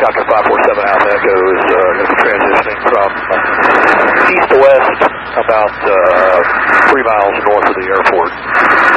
helicopter 547 Alpha Echo is transitioning from east to west about 3 miles north of the airport.